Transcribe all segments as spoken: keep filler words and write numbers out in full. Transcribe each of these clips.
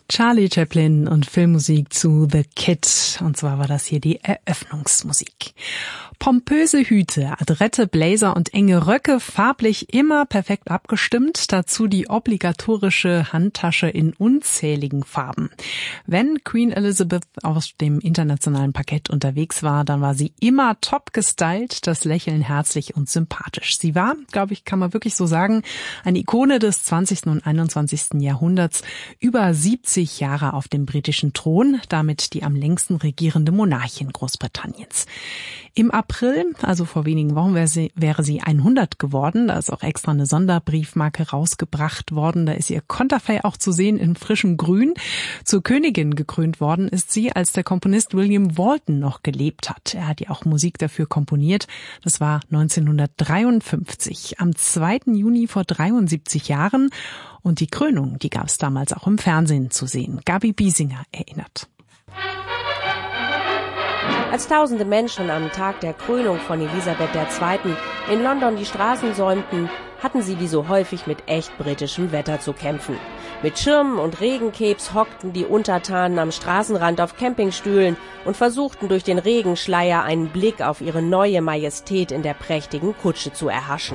Charlie Chaplin und Filmmusik zu The Kid. Und zwar war das hier die Eröffnungsmusik. Pompöse Hüte, adrette Blazer und enge Röcke, farblich immer perfekt abgestimmt. Dazu die obligatorische Handtasche in unzähligen Farben. Wenn Queen Elizabeth auf dem internationalen Parkett unterwegs war, dann war sie immer top gestylt, das Lächeln herzlich und sympathisch. Sie war, glaube ich, kann man wirklich so sagen, eine Ikone des zwanzigsten und einundzwanzigsten Jahrhunderts, über siebzig Jahre auf dem britischen Thron, damit die am längsten regierende Monarchin Großbritanniens. Im April, also vor wenigen Wochen, wäre sie, wäre sie hundert geworden. Da ist auch extra eine Sonderbriefmarke rausgebracht worden. Da ist ihr Konterfei auch zu sehen in frischem Grün. Zur Königin gekrönt worden ist sie, als der Komponist William Walton noch gelebt hat. Er hat ja auch Musik dafür komponiert. Das war neunzehnhundertdreiundfünfzig, am zweiten Juni vor dreiundsiebzig Jahren. Und die Krönung, die gab es damals auch im Fernsehen zu sehen. Gabi Biesinger erinnert. Als tausende Menschen am Tag der Krönung von Elisabeth der Zweiten in London die Straßen säumten, hatten sie wie so häufig mit echt britischem Wetter zu kämpfen. Mit Schirmen und Regenkebs hockten die Untertanen am Straßenrand auf Campingstühlen und versuchten durch den Regenschleier einen Blick auf ihre neue Majestät in der prächtigen Kutsche zu erhaschen.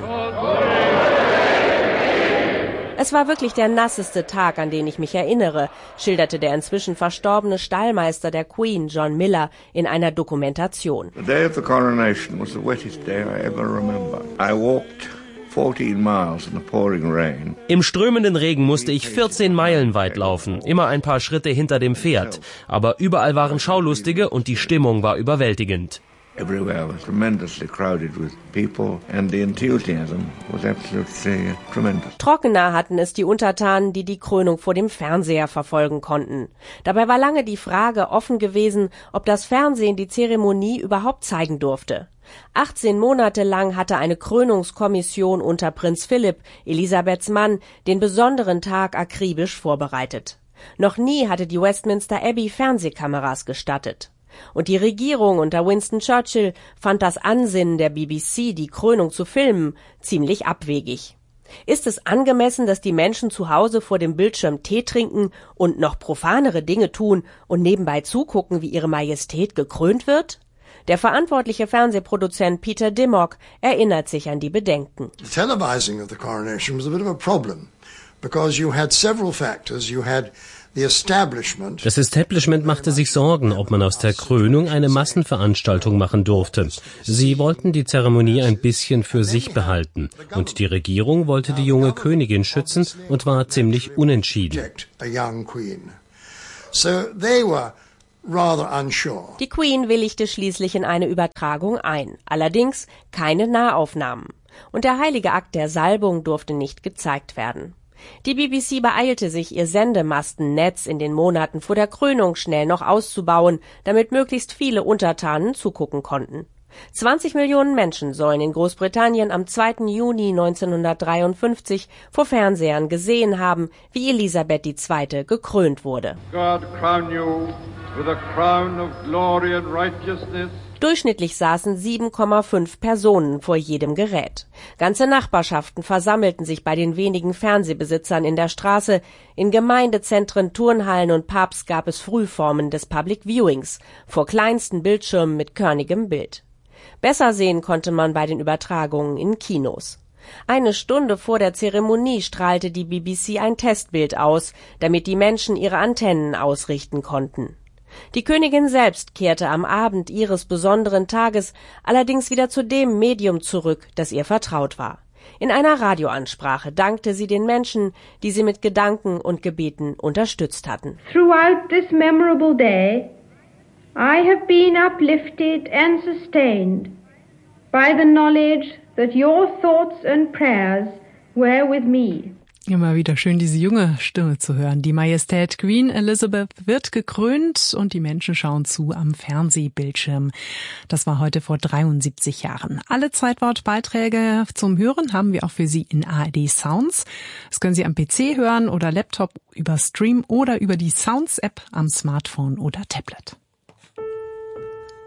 Es war wirklich der nasseste Tag, an den ich mich erinnere, schilderte der inzwischen verstorbene Stallmeister der Queen, John Miller, in einer Dokumentation. The day of the coronation was the wettest day I ever remember. I walked fourteen miles in the pouring rain. Im strömenden Regen musste ich vierzehn Meilen weit laufen, immer ein paar Schritte hinter dem Pferd. Aber überall waren Schaulustige und die Stimmung war überwältigend. Everywhere was tremendously crowded with people and the enthusiasm was absolutely tremendous. Trockener hatten es die Untertanen, die die Krönung vor dem Fernseher verfolgen konnten. Dabei war lange die Frage offen gewesen, ob das Fernsehen die Zeremonie überhaupt zeigen durfte. achtzehn Monate lang hatte eine Krönungskommission unter Prinz Philipp, Elisabeths Mann, den besonderen Tag akribisch vorbereitet. Noch nie hatte die Westminster Abbey Fernsehkameras gestattet. Und die Regierung unter Winston Churchill fand das Ansinnen der B B C, die Krönung zu filmen, ziemlich abwegig. Ist es angemessen, dass die Menschen zu Hause vor dem Bildschirm Tee trinken und noch profanere Dinge tun und nebenbei zugucken, wie ihre Majestät gekrönt wird? Der verantwortliche Fernsehproduzent Peter Dimmock erinnert sich an die Bedenken. The televising of the coronation was a bit of a problem because you had several factors. You had Das Establishment machte sich Sorgen, ob man aus der Krönung eine Massenveranstaltung machen durfte. Sie wollten die Zeremonie ein bisschen für sich behalten. Und die Regierung wollte die junge Königin schützen und war ziemlich unentschieden. Die Queen willigte schließlich in eine Übertragung ein. Allerdings keine Nahaufnahmen. Und der heilige Akt der Salbung durfte nicht gezeigt werden. Die B B C beeilte sich, ihr Sendemastennetz in den Monaten vor der Krönung schnell noch auszubauen, damit möglichst viele Untertanen zugucken konnten. zwanzig Millionen Menschen sollen in Großbritannien am zweiten Juni neunzehnhundertdreiundfünfzig vor Fernsehern gesehen haben, wie Elisabeth die Zweite gekrönt wurde. God crown you with a crown of glory and righteousness. Durchschnittlich saßen sieben Komma fünf Personen vor jedem Gerät. Ganze Nachbarschaften versammelten sich bei den wenigen Fernsehbesitzern in der Straße. In Gemeindezentren, Turnhallen und Pubs gab es Frühformen des Public Viewings vor kleinsten Bildschirmen mit körnigem Bild. Besser sehen konnte man bei den Übertragungen in Kinos. Eine Stunde vor der Zeremonie strahlte die B B C ein Testbild aus, damit die Menschen ihre Antennen ausrichten konnten. Die Königin selbst kehrte am Abend ihres besonderen Tages allerdings wieder zu dem Medium zurück, das ihr vertraut war. In einer Radioansprache dankte sie den Menschen, die sie mit Gedanken und Gebeten unterstützt hatten. Throughout this memorable day, I have been uplifted and sustained by the knowledge that your thoughts and prayers were with me. Immer wieder schön, diese junge Stimme zu hören. Die Majestät Queen Elizabeth wird gekrönt und die Menschen schauen zu am Fernsehbildschirm. Das war heute vor dreiundsiebzig Jahren. Alle Zeitwortbeiträge zum Hören haben wir auch für Sie in A R D Sounds. Das können Sie am P C hören oder Laptop über Stream oder über die Sounds-App am Smartphone oder Tablet.